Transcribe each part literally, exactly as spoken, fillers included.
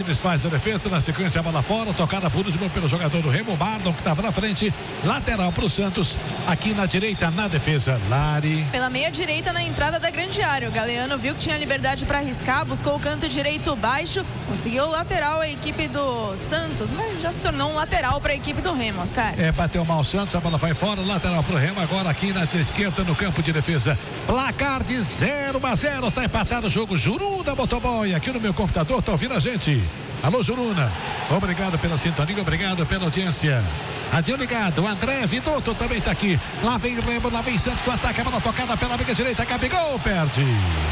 Diógenes faz a defesa, na sequência a bola fora, tocada por último pelo jogador do Remo, Marlon, que estava na frente, lateral para o Santos, aqui na direita na defesa, Lari. Pela meia direita na entrada da grande área, o Galeano viu que tinha liberdade para arriscar, buscou o canto direito baixo, conseguiu o lateral a equipe do Santos, mas já se tornou um lateral para a equipe do Remo, Oscar. É, bateu mal o Santos, a bola vai fora, lateral para o Remo, agora aqui na esquerda no campo de defesa, placar de zero a zero, tá empatado o jogo. Juruna Motoboy, aqui no meu computador, tá ouvindo a gente? Alô, Juruna, obrigado pela sintonia, obrigado pela audiência. Adinho ligado, André Vidotto também está aqui. Lá vem Remo, lá vem Santos com ataque, a bola tocada pela amiga direita, Gabigol perde.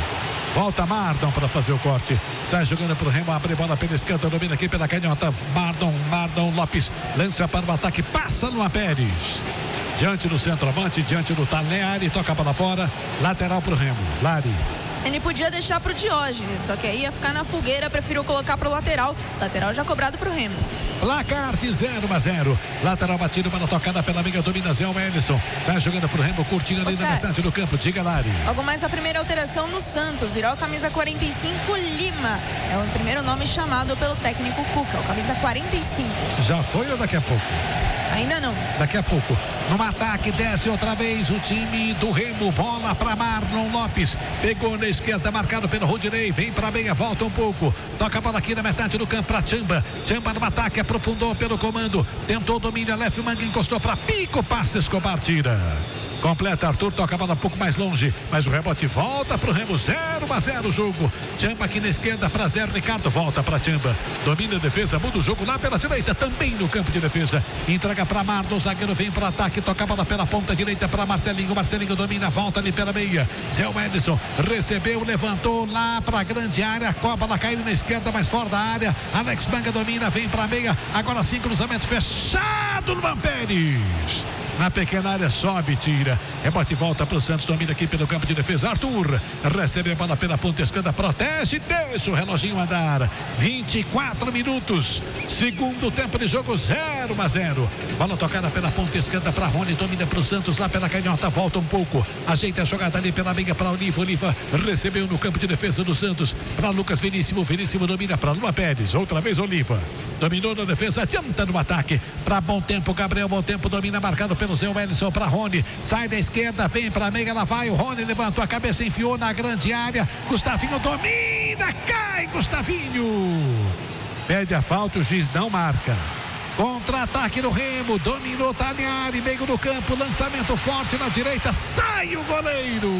Volta Mardon para fazer o corte. Sai jogando para o Remo, abre bola pela esquerda, domina aqui pela canhota. Mardon, Mardon Lopes lança para o ataque, passa no Pérez. Diante do centroavante, diante do Talhari, toca a bola fora, lateral para o Remo. Lari. Ele podia deixar pro Diógenes, só que aí ia ficar na fogueira, preferiu colocar pro lateral. Lateral já cobrado pro Remo. Placar de zero a zero. Lateral batido, bola tocada pela amiga, domina Zé Wellison. Sai jogando pro Remo, curtindo ali na metade do campo. Diga, Lari. Logo mais a primeira alteração no Santos. Virou a camisa quarenta e cinco, Lima. É o primeiro nome chamado pelo técnico Cuca, o camisa quarenta e cinco. Já foi ou daqui a pouco? Ainda não. Daqui a pouco. No ataque, desce outra vez o time do Remo. Bola para Marlon Lopes. Pegou na esquerda, marcado pelo Rodinei. Vem para a meia, volta um pouco. Toca a bola aqui na metade do campo para Chamba. Chamba no ataque, aprofundou pelo comando. Tentou o domínio, Aleph Manga encostou para Pico. Passa, Escobar tira. Completa Arthur, toca a bola um pouco mais longe, mas o rebote volta pro Remo, zero a zero o jogo. Chamba aqui na esquerda para Zé Ricardo, volta para Chamba, domina a defesa, muda o jogo lá pela direita, também no campo de defesa, entrega para Marlon, o zagueiro vem para ataque, toca a bola pela ponta direita para Marcelinho, Marcelinho domina, volta ali pela meia, Zé Wellison recebeu, levantou lá para a grande área, a bola caiu na esquerda, mais fora da área, Alex Manga domina, vem para a meia, agora sim, cruzamento fechado no Pérez. Na pequena área, sobe, tira. Rebote e volta para o Santos, domina aqui pelo campo de defesa. Arthur recebe a bola pela ponta esquerda, protege, deixa o reloginho andar. vinte e quatro minutos, segundo tempo de jogo, zero a zero. Bola tocada pela ponta esquerda para Rony, domina para o Santos, lá pela canhota, volta um pouco. Ajeita a jogada ali pela meia para Oliva. Oliva recebeu no campo de defesa do Santos, para Lucas Veríssimo. Veríssimo domina para Lua Pérez, outra vez Oliva. Dominou na defesa, adianta no ataque. Para Bom Tempo, Gabriel Bom Tempo domina, marcado pelo Zé Wellison para Rony, sai da esquerda, vem para a meia, lá vai o Rony, levantou a cabeça, enfiou na grande área, Gustavinho domina, cai Gustavinho, pede a falta, o juiz não marca. Contra-ataque no Remo, dominou Talhari, meio do campo, lançamento forte na direita, sai o goleiro.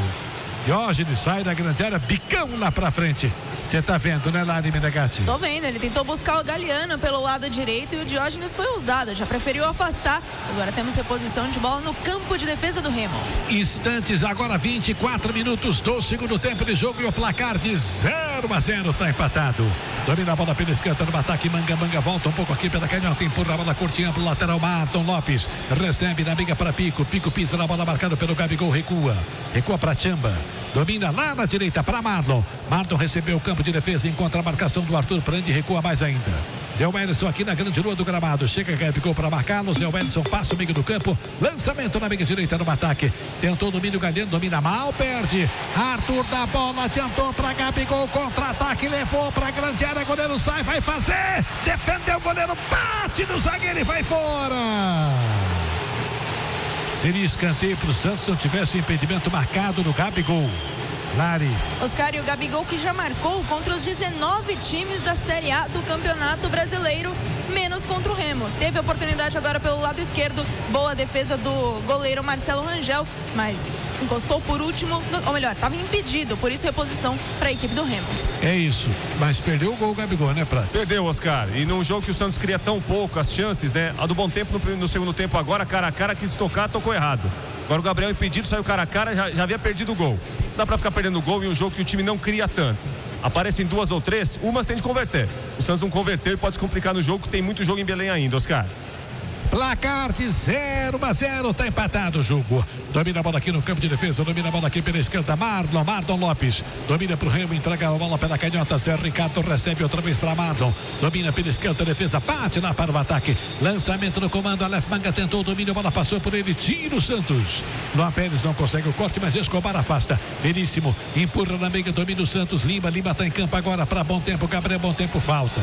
Diógenes sai da grande área, bicão lá pra frente. Você tá vendo, né, Lari Menegatti? Tô vendo, ele tentou buscar o Galeano pelo lado direito e o Diógenes foi ousado, já preferiu afastar. Agora temos reposição de bola no campo de defesa do Remo. Instantes, agora vinte e quatro minutos do segundo tempo de jogo e o placar de zero a zero tá empatado. Domina a bola pela esquerda no ataque, Manga, Manga volta um pouco aqui pela canhota, empurra a bola curtinha pro lateral, Marlon Lopes recebe na amiga para Pico, Pico pisa na bola marcada pelo Gabigol, recua, recua para Chamba. Domina lá na direita para Marlon. Marlon recebeu o campo de defesa, encontra a marcação do Arthur, prende e recua mais ainda. Zé Wellison aqui na grande lua do gramado. Chega Gabigol para marcá-lo. Zé Wellison passa o meio do campo. Lançamento na meia direita no ataque. Tentou o domínio, Galeano domina mal, perde. Arthur da bola, adiantou para Gabigol. Contra-ataque, levou para a grande área. Goleiro sai, vai fazer. Defendeu o goleiro, bate no zagueiro e vai fora. Seria escanteio para o Santos se não tivesse o impedimento marcado no Gabigol. Lari. Oscar, e o Gabigol que já marcou contra os dezenove times da Série A do Campeonato Brasileiro, menos contra o Remo. Teve a oportunidade agora pelo lado esquerdo, boa defesa do goleiro Marcelo Rangel, mas encostou por último, ou melhor, estava impedido, por isso reposição para a equipe do Remo. É isso, mas perdeu o gol o Gabigol, né, Prato? Perdeu, Oscar, e num jogo que o Santos cria tão pouco, as chances, né, a do Bom Tempo no, no segundo tempo agora, cara a cara, quis tocar, tocou errado. Agora o Gabriel impedido, saiu cara a cara, já, já havia perdido o gol. Não dá pra ficar perdendo o gol em um jogo que o time não cria tanto. Aparecem duas ou três, umas tem de converter. O Santos não converteu e pode se complicar no jogo, que tem muito jogo em Belém ainda, Oscar. Placar de zero a zero, tá empatado o jogo. Domina a bola aqui no campo de defesa, domina a bola aqui pela esquerda, Marlon, Marlon Lopes. Domina pro Remo, entrega a bola pela canhota, Zé Ricardo recebe outra vez para Marlon. Domina pela esquerda, defesa, bate lá para o ataque. Lançamento no comando, Aleph Manga tentou o domínio, a bola passou por ele, tira o Santos. Luan Pérez não consegue o corte, mas Escobar afasta. Veríssimo, empurra na meia, domina o Santos, Lima, Lima tá em campo agora para Bom Tempo, Gabriel Bom Tempo falta.